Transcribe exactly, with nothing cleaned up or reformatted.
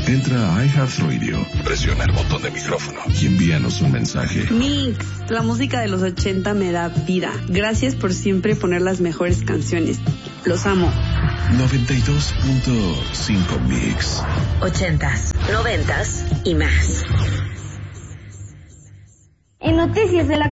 Entra a iHeartRadio, presiona el botón de micrófono y envíanos un mensaje. Mix, la música de los ochenta me da vida. Gracias por siempre poner las mejores canciones. Los amo. noventa y dos punto cinco Mix. Ochentas, noventas y más. En Noticias de la